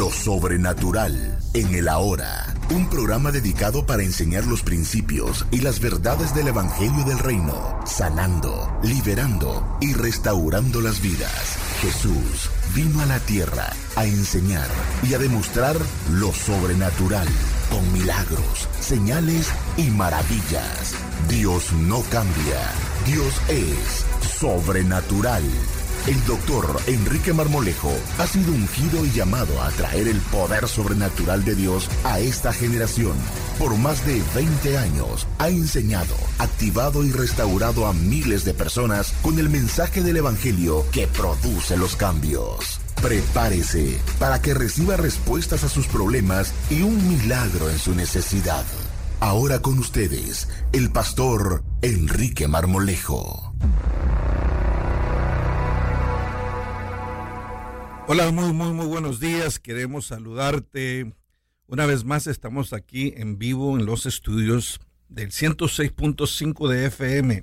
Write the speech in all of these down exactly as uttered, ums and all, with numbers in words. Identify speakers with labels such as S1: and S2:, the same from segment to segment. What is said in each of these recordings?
S1: Lo sobrenatural en el ahora. Un programa dedicado para enseñar los principios y las verdades del Evangelio del Reino, sanando, liberando y restaurando las vidas. Jesús vino a la tierra a enseñar y a demostrar lo sobrenatural con milagros, señales y maravillas. Dios no cambia. Dios es sobrenatural. El doctor Enrique Marmolejo ha sido ungido y llamado a traer el poder sobrenatural de Dios a esta generación. Por más de veinte años ha enseñado, activado y restaurado a miles de personas con el mensaje del Evangelio que produce los cambios. Prepárese para que reciba respuestas a sus problemas y un milagro en su necesidad. Ahora con ustedes, el pastor Enrique Marmolejo.
S2: Hola, muy, muy, muy buenos días. Queremos saludarte. Una vez más estamos aquí en vivo en los estudios del ciento seis punto cinco de F M,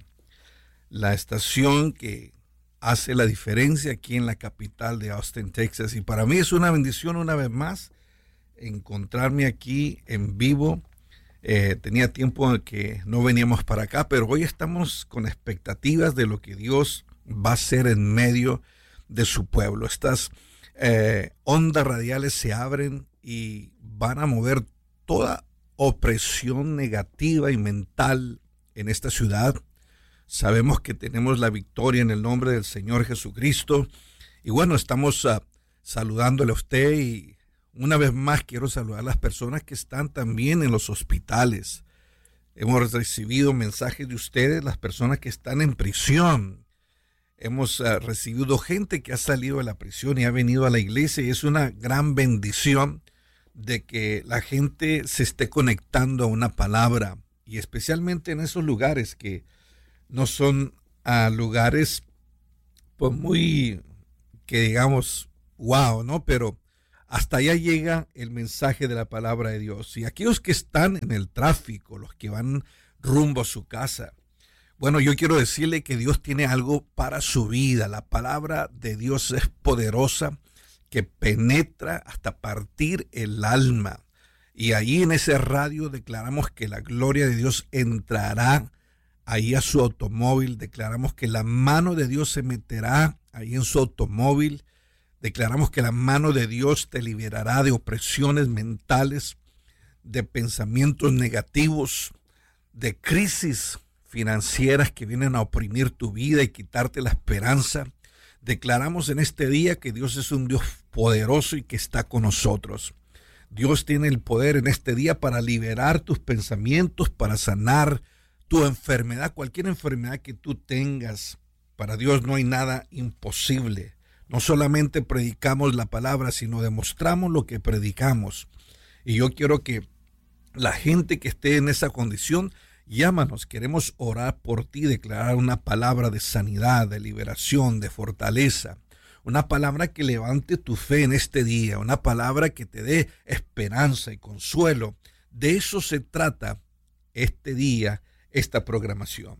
S2: la estación que hace la diferencia aquí en la capital de Austin, Texas. Y para mí es una bendición una vez más encontrarme aquí en vivo. Eh, tenía tiempo en que no veníamos para acá, pero hoy estamos con expectativas de lo que Dios va a hacer en medio de su pueblo. Estas eh, ondas radiales se abren y van a mover toda opresión negativa y mental en esta ciudad. Sabemos que tenemos la victoria en el nombre del Señor Jesucristo. Y bueno, estamos uh, saludándole a usted, y una vez más quiero saludar a las personas que están también en los hospitales. Hemos recibido mensajes de ustedes, las personas que están en prisión. Hemos uh, recibido gente que ha salido de la prisión y ha venido a la iglesia, y es una gran bendición de que la gente se esté conectando a una palabra, y especialmente en esos lugares que no son uh, lugares pues muy, que digamos, wow, ¿no? Pero hasta allá llega el mensaje de la palabra de Dios. Y aquellos que están en el tráfico, los que van rumbo a su casa, bueno, yo quiero decirle que Dios tiene algo para su vida. La palabra de Dios es poderosa, que penetra hasta partir el alma. Y ahí en ese radio declaramos que la gloria de Dios entrará ahí a su automóvil. Declaramos que la mano de Dios se meterá ahí en su automóvil. Declaramos que la mano de Dios te liberará de opresiones mentales, de pensamientos negativos, de crisis financieras que vienen a oprimir tu vida y quitarte la esperanza. Declaramos en este día que Dios es un Dios poderoso y que está con nosotros. Dios tiene el poder en este día para liberar tus pensamientos, para sanar tu enfermedad, cualquier enfermedad que tú tengas. Para Dios no hay nada imposible. No solamente predicamos la palabra, sino demostramos lo que predicamos. Y yo quiero que la gente que esté en esa condición, llámanos, queremos orar por ti, declarar una palabra de sanidad, de liberación, de fortaleza, una palabra que levante tu fe en este día, una palabra que te dé esperanza y consuelo. De eso se trata este día, esta programación.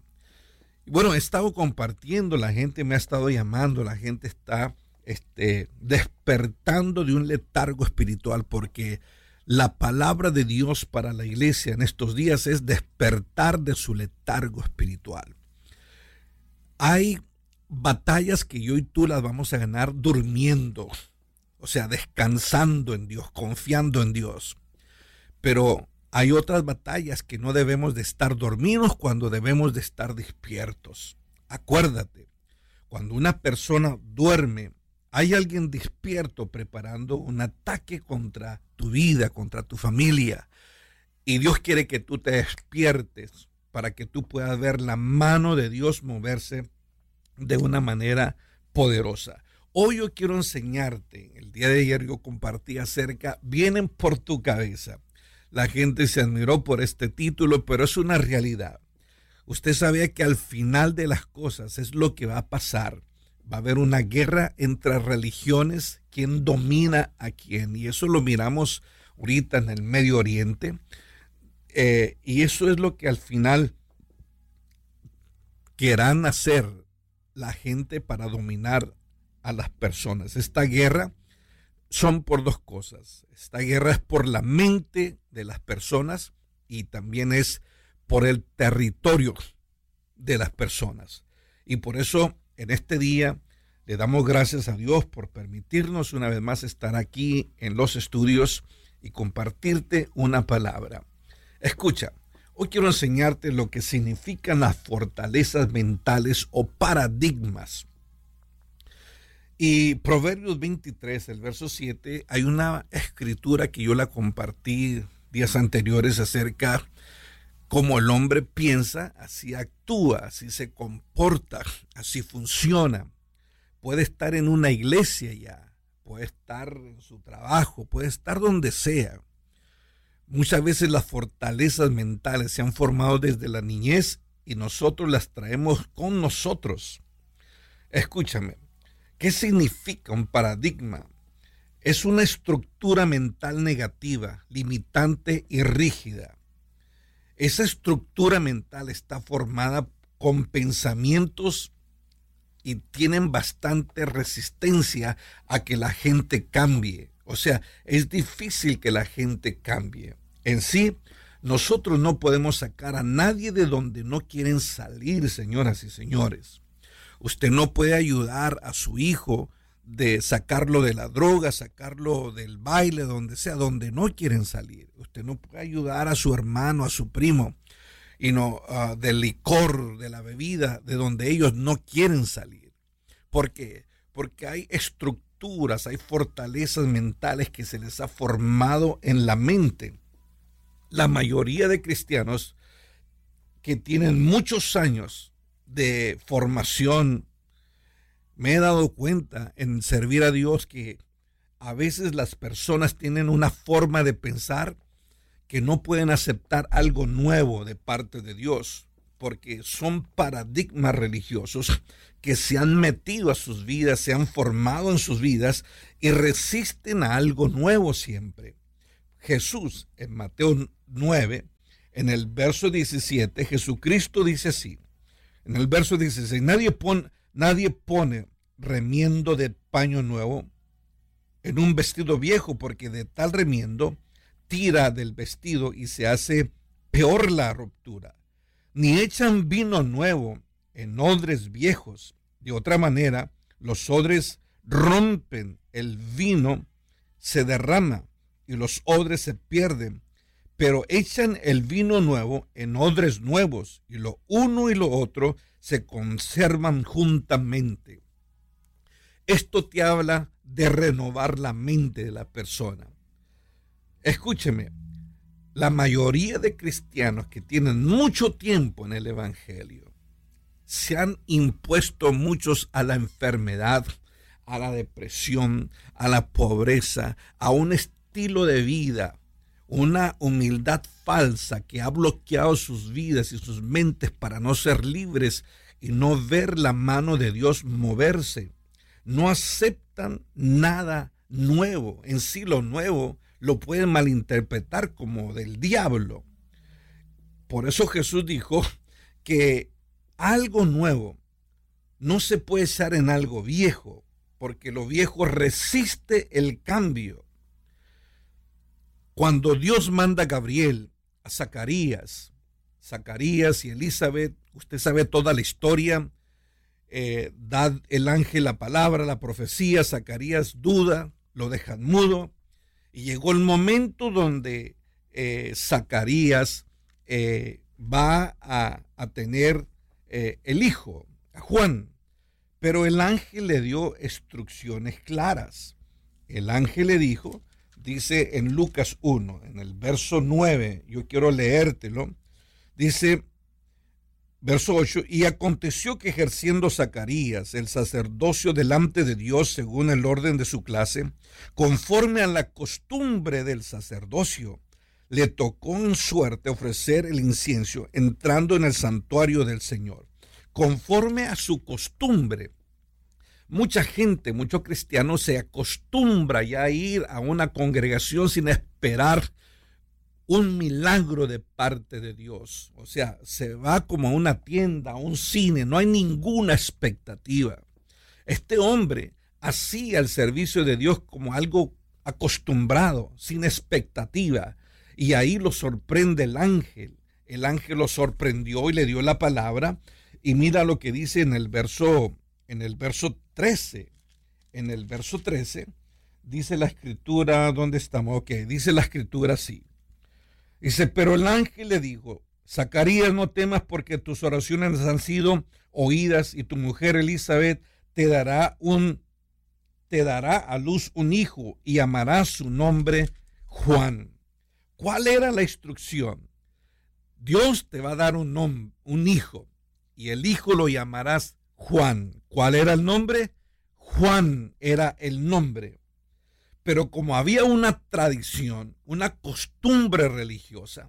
S2: Y bueno, he estado compartiendo, la gente me ha estado llamando, la gente está este, despertando de un letargo espiritual, porque la palabra de Dios para la iglesia en estos días es despertar de su letargo espiritual. Hay batallas que yo y tú las vamos a ganar durmiendo, o sea, descansando en Dios, confiando en Dios. Pero hay otras batallas que no debemos de estar dormidos, cuando debemos de estar despiertos. Acuérdate, cuando una persona duerme, hay alguien despierto preparando un ataque contra tu vida, contra tu familia. Y Dios quiere que tú te despiertes para que tú puedas ver la mano de Dios moverse de una manera poderosa. Hoy yo quiero enseñarte, el día de ayer yo compartí acerca, vienen por tu cabeza. La gente se admiró por este título, pero es una realidad. Usted sabía que al final de las cosas es lo que va a pasar. Va a haber una guerra entre religiones, quién domina a quién, y eso lo miramos ahorita en el Medio Oriente, eh, y eso es lo que al final querrán hacer la gente para dominar a las personas. Esta guerra son por dos cosas. Esta guerra es por la mente de las personas y también es por el territorio de las personas. Y por eso en este día le damos gracias a Dios por permitirnos una vez más estar aquí en los estudios y compartirte una palabra. Escucha, hoy quiero enseñarte lo que significan las fortalezas mentales o paradigmas. Y Proverbios veintitrés, el verso siete, hay una escritura que yo la compartí días anteriores acerca de cómo el hombre piensa, así actúa, así se comporta, así funciona. Puede estar en una iglesia ya, puede estar en su trabajo, puede estar donde sea. Muchas veces las fortalezas mentales se han formado desde la niñez y nosotros las traemos con nosotros. Escúchame. ¿Qué significa un paradigma? Es una estructura mental negativa, limitante y rígida. Esa estructura mental está formada con pensamientos y tienen bastante resistencia a que la gente cambie. O sea, es difícil que la gente cambie. En sí, nosotros no podemos sacar a nadie de donde no quieren salir, señoras y señores. Usted no puede ayudar a su hijo de sacarlo de la droga, sacarlo del baile, donde sea, donde no quieren salir. Usted no puede ayudar a su hermano, a su primo, y no uh, del licor, de la bebida, de donde ellos no quieren salir. ¿Por qué? Porque hay estructuras, hay fortalezas mentales que se les ha formado en la mente. La mayoría de cristianos que tienen muchos años de formación, me he dado cuenta en servir a Dios que a veces las personas tienen una forma de pensar que no pueden aceptar algo nuevo de parte de Dios, porque son paradigmas religiosos que se han metido a sus vidas, se han formado en sus vidas y resisten a algo nuevo siempre. Jesús, en Mateo nueve, en el verso diecisiete, Jesucristo dice así. En el verso dieciséis, nadie pone, nadie pone remiendo de paño nuevo en un vestido viejo, porque de tal remiendo tira del vestido y se hace peor la ruptura. Ni echan vino nuevo en odres viejos. De otra manera, los odres rompen, el vino se derrama y los odres se pierden. Pero echan el vino nuevo en odres nuevos, y lo uno y lo otro se conservan juntamente. Esto te habla de renovar la mente de la persona. Escúcheme, la mayoría de cristianos que tienen mucho tiempo en el evangelio se han impuesto muchos a la enfermedad, a la depresión, a la pobreza, a un estilo de vida, una humildad falsa que ha bloqueado sus vidas y sus mentes para no ser libres y no ver la mano de Dios moverse. No aceptan nada nuevo. En sí lo nuevo lo pueden malinterpretar como del diablo. Por eso Jesús dijo que algo nuevo no se puede echar en algo viejo, porque lo viejo resiste el cambio. Cuando Dios manda a Gabriel, a Zacarías, Zacarías y Elizabeth, usted sabe toda la historia, eh, da el ángel la palabra, la profecía, Zacarías duda, lo dejan mudo, y llegó el momento donde eh, Zacarías eh, va a, a tener eh, el hijo, a Juan, pero el ángel le dio instrucciones claras. El ángel le dijo, dice en Lucas uno, en el verso nueve, yo quiero leértelo, dice, verso ocho, y aconteció que ejerciendo Zacarías el sacerdocio delante de Dios según el orden de su clase, conforme a la costumbre del sacerdocio, le tocó en suerte ofrecer el incienso entrando en el santuario del Señor, conforme a su costumbre. Mucha gente, muchos cristianos se acostumbra ya a ir a una congregación sin esperar un milagro de parte de Dios. O sea, se va como a una tienda, a un cine, no hay ninguna expectativa. Este hombre hacía el servicio de Dios como algo acostumbrado, sin expectativa. Y ahí lo sorprende el ángel. El ángel lo sorprendió y le dio la palabra. Y mira lo que dice en el verso, en el verso trece. En el verso trece dice la escritura, ¿dónde estamos? Ok, dice la escritura así. Dice, pero el ángel le dijo, Zacarías, no temas porque tus oraciones han sido oídas y tu mujer Elizabeth te dará un te dará a luz un hijo y llamarás su nombre Juan. ¿Cuál era la instrucción? Dios te va a dar un nombre, un hijo, y el hijo lo llamarás Juan. ¿Cuál era el nombre? Juan era el nombre. Pero como había una tradición, una costumbre religiosa,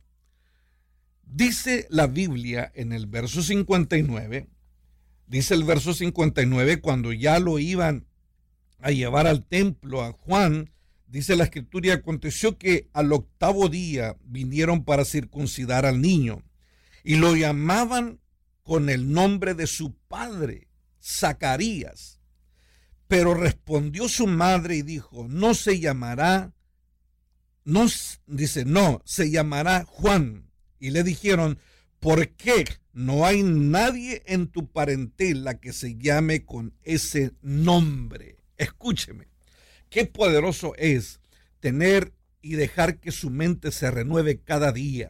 S2: dice la Biblia en el verso cincuenta y nueve, dice el verso cincuenta y nueve, cuando ya lo iban a llevar al templo a Juan, dice la escritura, y aconteció que al octavo día vinieron para circuncidar al niño y lo llamaban con el nombre de su padre, Zacarías. Pero respondió su madre y dijo, no se llamará, no, dice, no, se llamará Juan. Y le dijeron, ¿por qué? No hay nadie en tu parentela que se llame con ese nombre. Escúcheme, qué poderoso es tener y dejar que su mente se renueve cada día.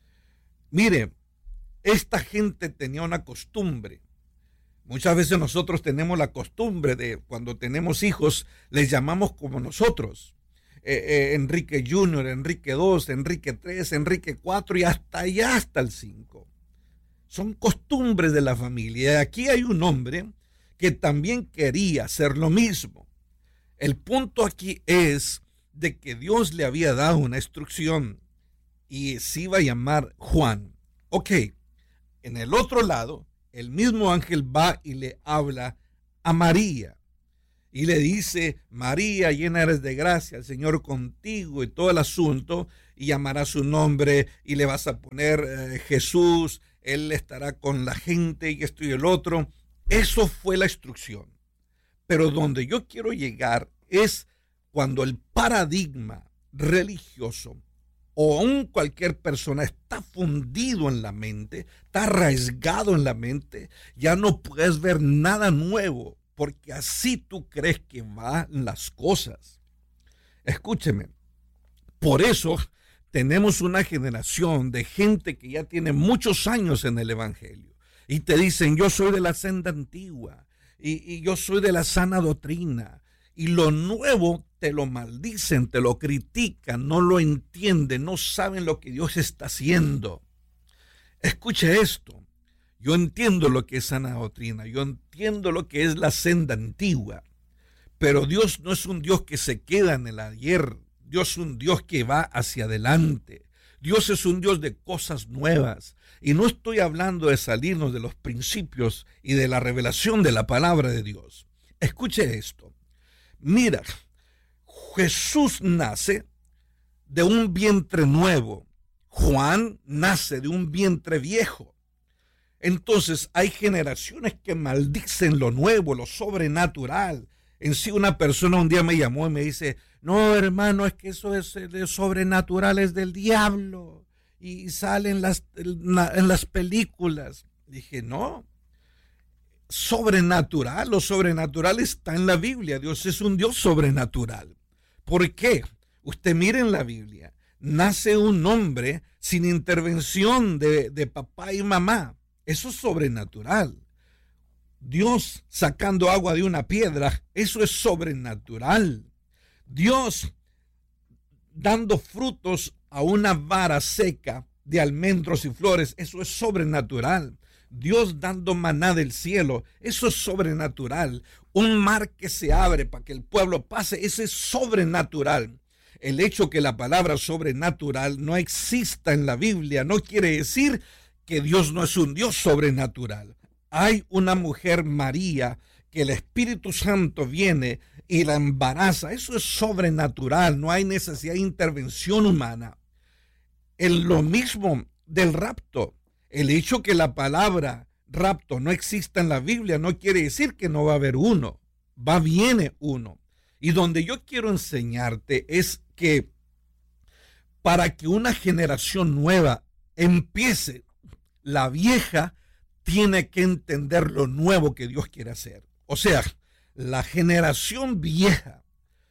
S2: Mire, esta gente tenía una costumbre. Muchas veces nosotros tenemos la costumbre de cuando tenemos hijos, les llamamos como nosotros. Eh, eh, Enrique junior, Enrique dos, Enrique tres, Enrique cuatro y hasta allá hasta el cinco. Son costumbres de la familia. Y aquí hay un hombre que también quería hacer lo mismo. El punto aquí es de que Dios le había dado una instrucción y se iba a llamar Juan. Ok, en el otro lado, el mismo ángel va y le habla a María y le dice, María, llena eres de gracia, el Señor contigo, y todo el asunto, y llamará su nombre y le vas a poner eh, Jesús, él estará con la gente y esto y el otro. Eso fue la instrucción. Pero donde yo quiero llegar es cuando el paradigma religioso o aún cualquier persona está fundido en la mente, está arraigado en la mente, ya no puedes ver nada nuevo, porque así tú crees que van las cosas. Escúcheme, por eso tenemos una generación de gente que ya tiene muchos años en el evangelio y te dicen, yo soy de la senda antigua y, y yo soy de la sana doctrina, y lo nuevo te lo maldicen, te lo critican, no lo entienden, no saben lo que Dios está haciendo. Escuche esto, yo entiendo lo que es sana doctrina, yo entiendo lo que es la senda antigua, pero Dios no es un Dios que se queda en el ayer, Dios es un Dios que va hacia adelante, Dios es un Dios de cosas nuevas, y no estoy hablando de salirnos de los principios y de la revelación de la palabra de Dios. Escuche esto, mira, Jesús nace de un vientre nuevo, Juan nace de un vientre viejo. Entonces hay generaciones que maldicen lo nuevo, lo sobrenatural. En sí una persona un día me llamó y me dice, no hermano, es que eso es de sobrenatural, es del diablo y sale en las, en las películas. Dije, no, sobrenatural, lo sobrenatural está en la Biblia, Dios es un Dios sobrenatural. ¿Por qué? Usted mire en la Biblia, nace un hombre sin intervención de, de papá y mamá, eso es sobrenatural. Dios sacando agua de una piedra, eso es sobrenatural. Dios dando frutos a una vara seca de almendros y flores, eso es sobrenatural. Dios dando maná del cielo, eso es sobrenatural. Un mar que se abre para que el pueblo pase, eso es sobrenatural. El hecho que la palabra sobrenatural no exista en la Biblia no quiere decir que Dios no es un Dios sobrenatural. Hay una mujer María que el Espíritu Santo viene y la embaraza, eso es sobrenatural, no hay necesidad de intervención humana. En lo mismo del rapto, el hecho que la palabra rapto no exista en la Biblia no quiere decir que no va a haber uno, va viene uno. Y donde yo quiero enseñarte es que para que una generación nueva empiece, la vieja tiene que entender lo nuevo que Dios quiere hacer. O sea, la generación vieja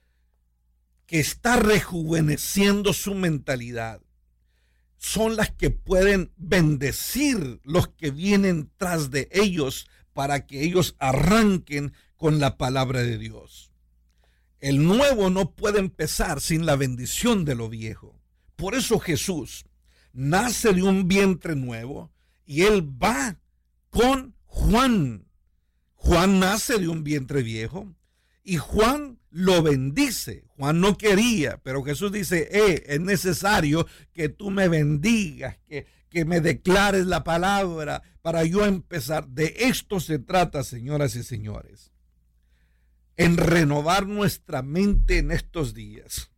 S2: que está rejuveneciendo su mentalidad son las que pueden bendecir los que vienen tras de ellos para que ellos arranquen con la palabra de Dios. El nuevo no puede empezar sin la bendición de lo viejo. Por eso Jesús nace de un vientre nuevo y él va con Juan. Juan nace de un vientre viejo y Juan lo bendice. Juan no quería, pero Jesús dice, eh, es necesario que tú me bendigas, que, que me declares la palabra para yo empezar. De esto se trata, señoras y señores, en renovar nuestra mente en estos días.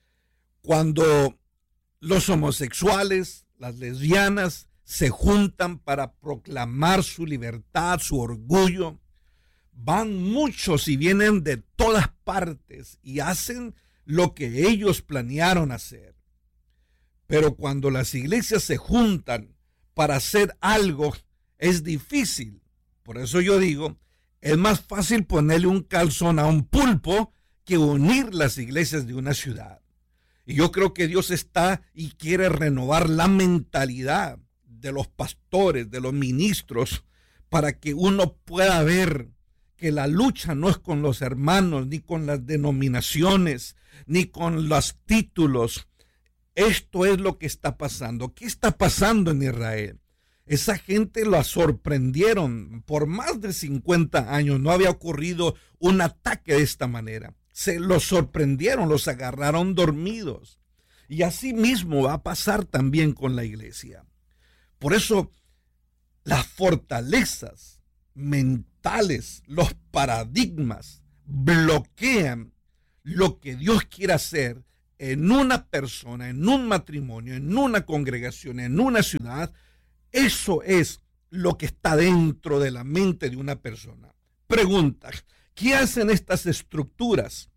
S2: Cuando los homosexuales, las lesbianas, se juntan para proclamar su libertad, su orgullo, van muchos y vienen de todas partes y hacen lo que ellos planearon hacer. Pero cuando las iglesias se juntan para hacer algo, es difícil. Por eso yo digo, es más fácil ponerle un calzón a un pulpo que unir las iglesias de una ciudad. Y yo creo que Dios está y quiere renovar la mentalidad de los pastores, de los ministros, para que uno pueda ver que la lucha no es con los hermanos, ni con las denominaciones, ni con los títulos. Esto es lo que está pasando. ¿Qué está pasando en Israel? Esa gente la sorprendieron. Por más de cincuenta años no había ocurrido un ataque de esta manera. Se los sorprendieron, los agarraron dormidos. Y así mismo va a pasar también con la iglesia. Por eso, las fortalezas mentales, los paradigmas, bloquean lo que Dios quiere hacer en una persona, en un matrimonio, en una congregación, en una ciudad. Eso es lo que está dentro de la mente de una persona. Pregunta, ¿qué hacen estas estructuras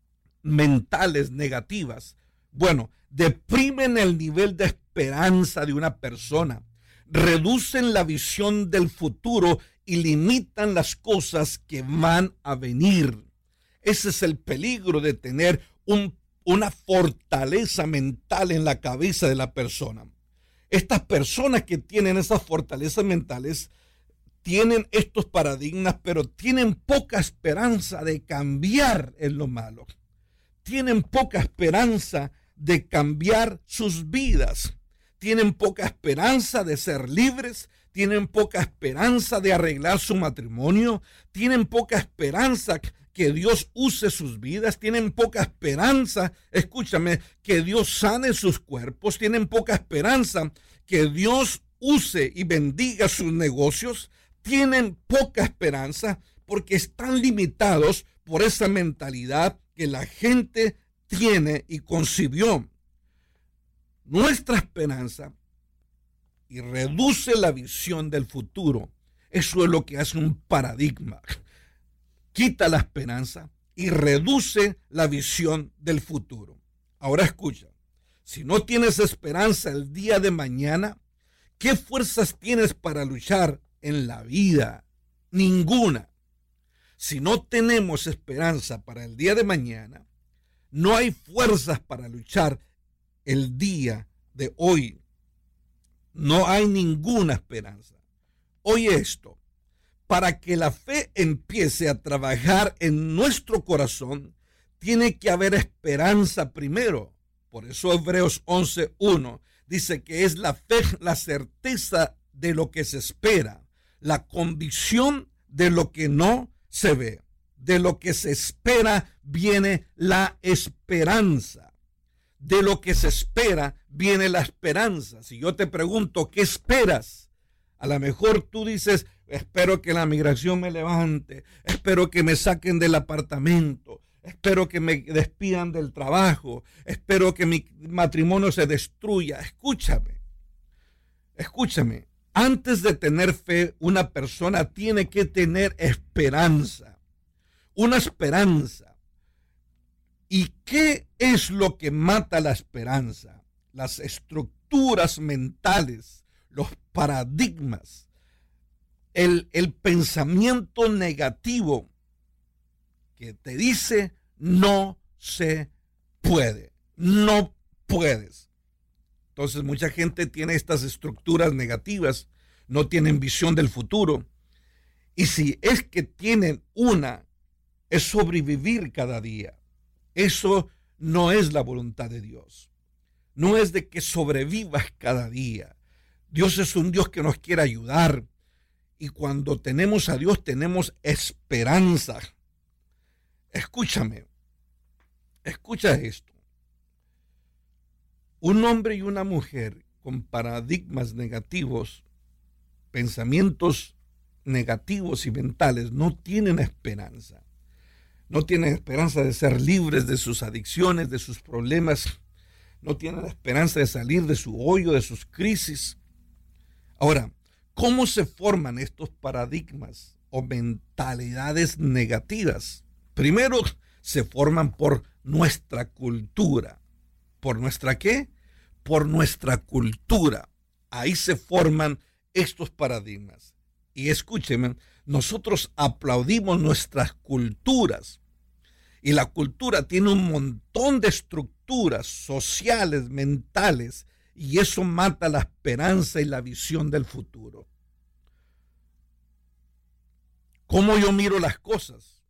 S2: mentales negativas? Bueno, deprimen el nivel de esperanza de una persona, reducen la visión del futuro y limitan las cosas que van a venir. Ese es el peligro de tener un, una fortaleza mental en la cabeza de la persona. Estas personas que tienen esas fortalezas mentales tienen estos paradigmas, pero tienen poca esperanza de cambiar en lo malo. Tienen poca esperanza de cambiar sus vidas. Tienen poca esperanza de ser libres. Tienen poca esperanza de arreglar su matrimonio. Tienen poca esperanza que Dios use sus vidas. Tienen poca esperanza, escúchame, que Dios sane sus cuerpos. Tienen poca esperanza que Dios use y bendiga sus negocios. Tienen poca esperanza porque están limitados por esa mentalidad que la gente tiene y concibió. Nuestra esperanza y reduce la visión del futuro. Eso es lo que hace un paradigma. Quita la esperanza y reduce la visión del futuro. Ahora escucha, si no tienes esperanza el día de mañana, ¿qué fuerzas tienes para luchar en la vida? Ninguna. Si no tenemos esperanza para el día de mañana, no hay fuerzas para luchar el día de hoy. No hay ninguna esperanza. Oye esto, para que la fe empiece a trabajar en nuestro corazón, tiene que haber esperanza primero. Por eso Hebreos once uno dice que es la fe, la certeza de lo que se espera, la convicción de lo que no se ve. De lo que se espera viene la esperanza. De lo que se espera viene la esperanza. Si yo te pregunto, ¿qué esperas? A lo mejor tú dices, espero que la migración me levante, espero que me saquen del apartamento, espero que me despidan del trabajo, espero que mi matrimonio se destruya. Escúchame, escúchame. Antes de tener fe, una persona tiene que tener esperanza. Una esperanza. ¿Y qué es lo que mata la esperanza? Las estructuras mentales, los paradigmas, el, el pensamiento negativo que te dice no se puede, no puedes. Entonces mucha gente tiene estas estructuras negativas, no tienen visión del futuro. Y si es que tienen una, es sobrevivir cada día. Eso no es la voluntad de Dios. No es de que sobrevivas cada día. Dios es un Dios que nos quiere ayudar. Y cuando tenemos a Dios tenemos esperanza. Escúchame. Escucha esto. Un hombre y una mujer con paradigmas negativos, pensamientos negativos y mentales, no tienen esperanza. No tienen esperanza de ser libres de sus adicciones, de sus problemas. No tienen esperanza de salir de su hoyo, de sus crisis. Ahora, ¿cómo se forman estos paradigmas o mentalidades negativas? Primero, se forman por nuestra cultura. ¿Por nuestra qué? Por nuestra cultura. Ahí se forman estos paradigmas. Y escúchenme, nosotros aplaudimos nuestras culturas. Y la cultura tiene un montón de estructuras sociales, mentales, y eso mata la esperanza y la visión del futuro. ¿Cómo yo miro las cosas?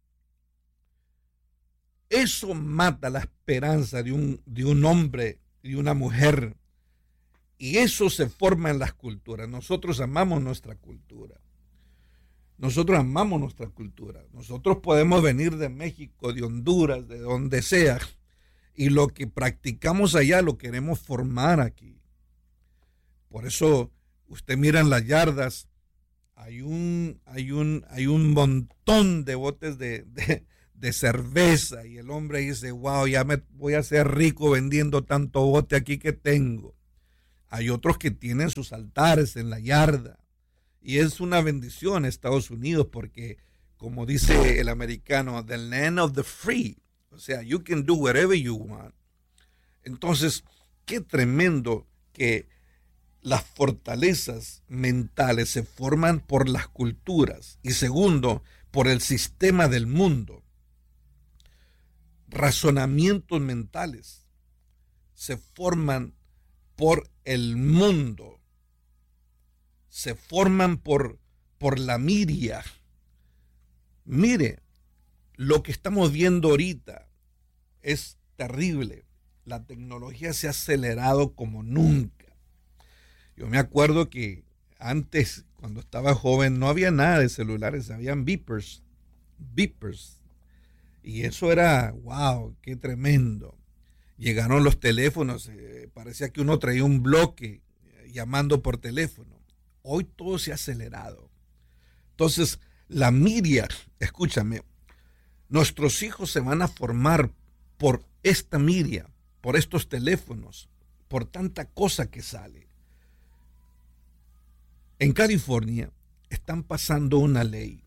S2: Eso mata la esperanza de un, de un hombre y una mujer. Y eso se forma en las culturas. Nosotros amamos nuestra cultura. Nosotros amamos nuestra cultura. Nosotros podemos venir de México, de Honduras, de donde sea, y lo que practicamos allá lo queremos formar aquí. Por eso usted mira en las yardas, hay un, hay un, hay un montón de botes de, de, de cerveza, y el hombre dice, wow, ya me voy a hacer rico vendiendo tanto bote aquí que tengo. Hay otros que tienen sus altares en la yarda. Y es una bendición Estados Unidos porque, como dice el americano, the land of the free. O sea, you can do whatever you want. Entonces, qué tremendo que las fortalezas mentales se forman por las culturas. Y segundo, por el sistema del mundo. Razonamientos mentales se forman por el mundo. Se forman por, por la miria. Mire, lo que estamos viendo ahorita es terrible. La tecnología se ha acelerado como nunca. Yo me acuerdo que antes, cuando estaba joven, no había nada de celulares, habían beepers, beepers. Y eso era, wow, qué tremendo. Llegaron los teléfonos, eh, parecía que uno traía un bloque eh, llamando por teléfono. Hoy todo se ha acelerado. Entonces, la miria, escúchame, nuestros hijos se van a formar por esta miria, por estos teléfonos, por tanta cosa que sale. En California están pasando una ley.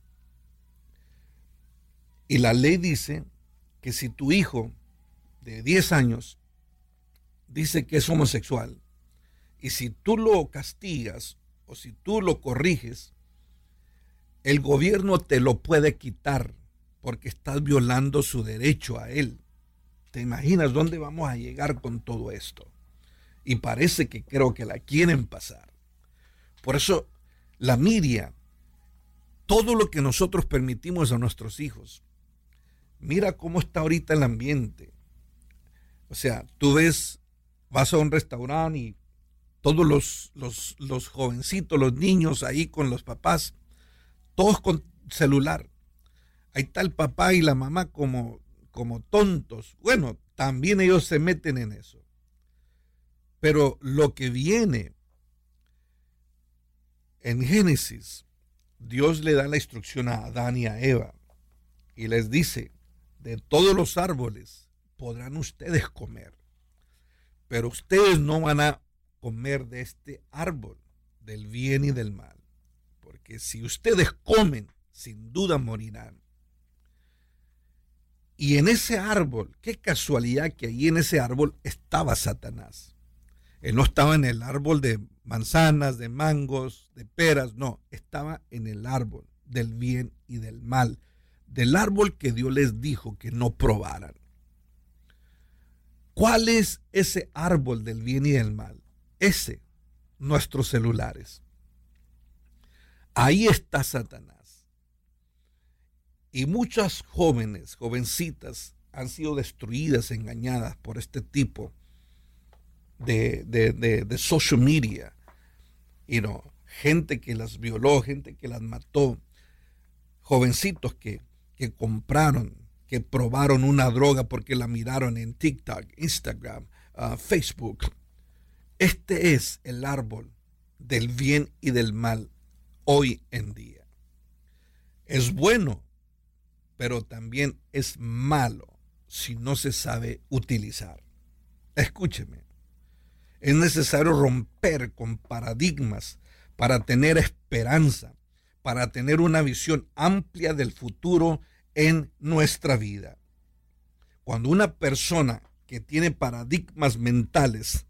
S2: Y la ley dice que si tu hijo de diez años dice que es homosexual, y si tú lo castigas, o si tú lo corriges, el gobierno te lo puede quitar porque estás violando su derecho a él. ¿Te imaginas dónde vamos a llegar con todo esto? Y parece que creo que la quieren pasar. Por eso, la miria, todo lo que nosotros permitimos a nuestros hijos, mira cómo está ahorita el ambiente. O sea, tú ves, vas a un restaurante y todos los, los, los jovencitos, los niños ahí con los papás, todos con celular. Ahí está el papá y la mamá como, como tontos. Bueno, también ellos se meten en eso. Pero lo que viene en Génesis, Dios le da la instrucción a Adán y a Eva y les dice, de todos los árboles podrán ustedes comer, pero ustedes no van a comer de este árbol del bien y del mal, porque si ustedes comen, sin duda morirán. Y en ese árbol, qué casualidad que ahí en ese árbol estaba Satanás. Él no estaba en el árbol de manzanas, de mangos, de peras, no, estaba en el árbol del bien y del mal, del árbol que Dios les dijo que no probaran. ¿Cuál es ese árbol del bien y del mal? Ese, nuestros celulares. Ahí está Satanás. Y muchas jóvenes, jovencitas, han sido destruidas, engañadas por este tipo de, de, de, de social media. You know, gente que las violó, gente que las mató, jovencitos que, que compraron, que probaron una droga porque la miraron en TikTok, Instagram, uh, Facebook. Este es el árbol del bien y del mal hoy en día. Es bueno, pero también es malo si no se sabe utilizar. Escúcheme, es necesario romper con paradigmas para tener esperanza, para tener una visión amplia del futuro en nuestra vida. Cuando una persona que tiene paradigmas mentales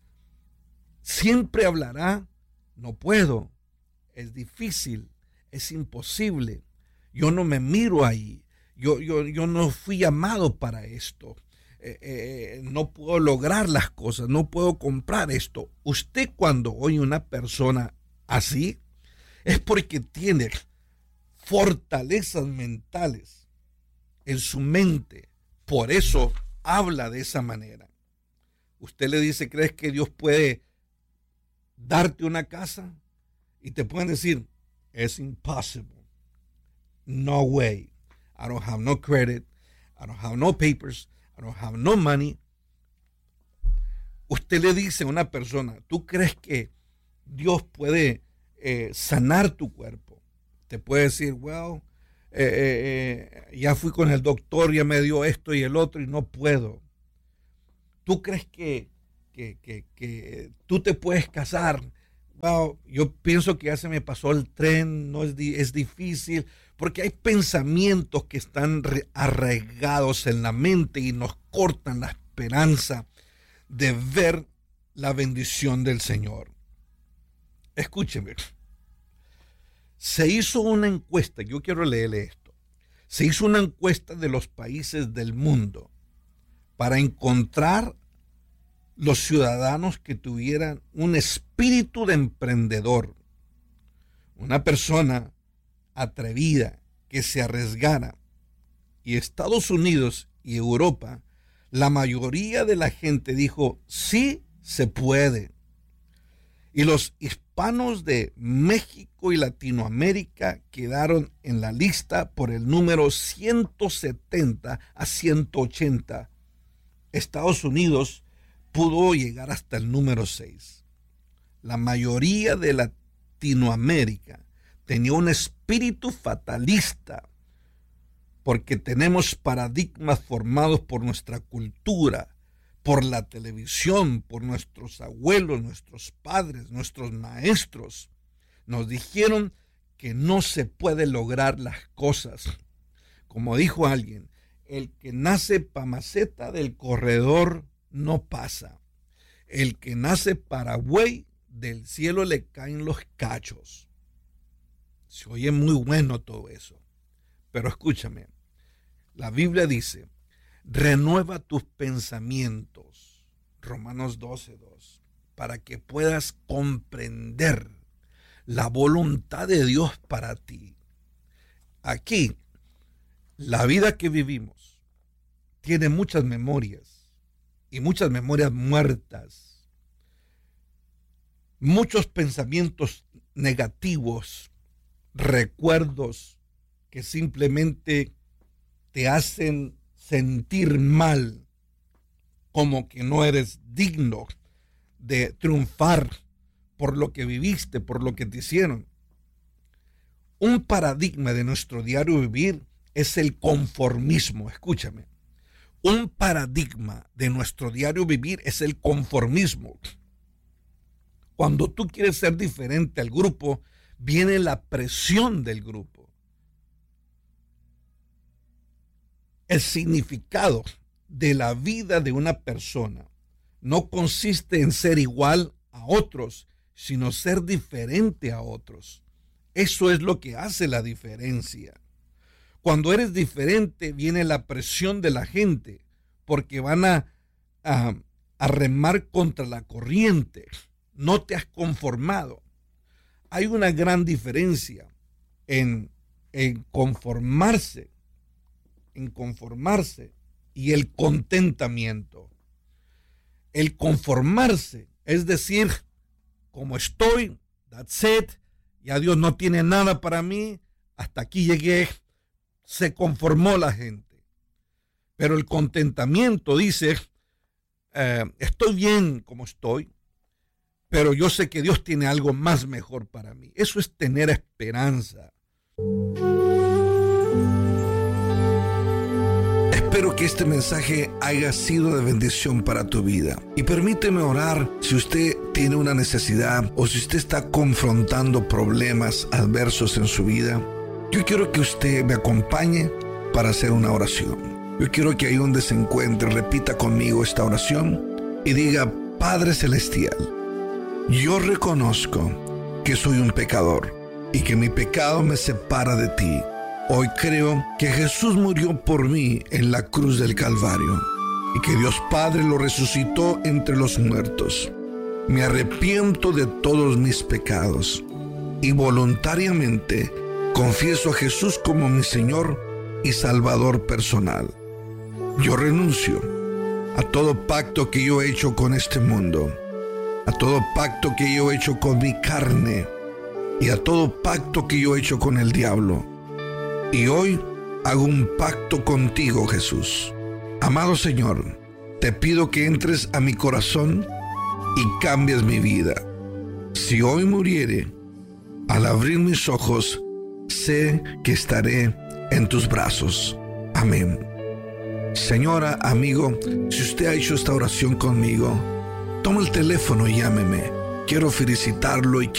S2: siempre hablará, no puedo, es difícil, es imposible, yo no me miro ahí, yo, yo, yo no fui llamado para esto, eh, eh, no puedo lograr las cosas, no puedo comprar esto. Usted cuando oye una persona así, es porque tiene fortalezas mentales en su mente, por eso habla de esa manera. Usted le dice, ¿crees que Dios puede darte una casa? Y te pueden decir, es impossible. No way. I don't have no credit. I don't have no papers. I don't have no money. Usted le dice a una persona, ¿tú crees que Dios puede eh, sanar tu cuerpo? Te puede decir, well, eh, eh, ya fui con el doctor, ya me dio esto y el otro y no puedo. ¿Tú crees que, que, que, que tú te puedes casar? Wow, yo pienso que ya se me pasó el tren, no es, di- es difícil, porque hay pensamientos que están re- arraigados en la mente y nos cortan la esperanza de ver la bendición del Señor. Escúcheme, se hizo una encuesta, yo quiero leerle esto, se hizo una encuesta de los países del mundo para encontrar los ciudadanos que tuvieran un espíritu de emprendedor, una persona atrevida que se arriesgara. Y Estados Unidos y Europa, la mayoría de la gente dijo, sí se puede. Y los hispanos de México y Latinoamérica quedaron en la lista por el número ciento setenta a ciento ochenta. Estados Unidos pudo llegar hasta el número seis. La mayoría de Latinoamérica tenía un espíritu fatalista porque tenemos paradigmas formados por nuestra cultura, por la televisión, por nuestros abuelos, nuestros padres, nuestros maestros. Nos dijeron que no se puede lograr las cosas. Como dijo alguien, el que nace pa' maceta del corredor no pasa. El que nace para buey, del cielo le caen los cachos. Se oye muy bueno todo eso. Pero escúchame, la Biblia dice, renueva tus pensamientos, Romanos doce dos, para que puedas comprender la voluntad de Dios para ti. Aquí, la vida que vivimos tiene muchas memorias y muchas memorias muertas, muchos pensamientos negativos, recuerdos que simplemente te hacen sentir mal, como que no eres digno de triunfar por lo que viviste, por lo que te hicieron. Un paradigma de nuestro diario vivir es el conformismo. Escúchame. Un paradigma de nuestro diario vivir es el conformismo. Cuando tú quieres ser diferente al grupo, viene la presión del grupo. El significado de la vida de una persona no consiste en ser igual a otros, sino ser diferente a otros. Eso es lo que hace la diferencia. Cuando eres diferente, viene la presión de la gente, porque van a, a, a remar contra la corriente. No te has conformado. Hay una gran diferencia en, en conformarse, en conformarse y el contentamiento. El conformarse es decir, como estoy, that's it, ya Dios no tiene nada para mí, hasta aquí llegué, se conformó la gente. Pero el contentamiento dice, eh, estoy bien como estoy, pero yo sé que Dios tiene algo más mejor para mí. Eso es tener esperanza.
S3: Espero que este mensaje haya sido de bendición para tu vida. Y permíteme orar si usted tiene una necesidad o si usted está confrontando problemas adversos en su vida. Yo quiero que usted me acompañe para hacer una oración. Yo quiero que ahí donde se encuentre repita conmigo esta oración y diga: Padre Celestial, yo reconozco que soy un pecador y que mi pecado me separa de ti. Hoy creo que Jesús murió por mí en la cruz del Calvario y que Dios Padre lo resucitó entre los muertos. Me arrepiento de todos mis pecados y voluntariamente confieso a Jesús como mi Señor y Salvador personal. Yo renuncio a todo pacto que yo he hecho con este mundo, a todo pacto que yo he hecho con mi carne y a todo pacto que yo he hecho con el diablo. Y hoy hago un pacto contigo, Jesús. Amado Señor, te pido que entres a mi corazón y cambies mi vida. Si hoy muriere, al abrir mis ojos, sé que estaré en tus brazos. Amén. Señora, amigo, si usted ha hecho esta oración conmigo, toma el teléfono y llámeme. Quiero felicitarlo y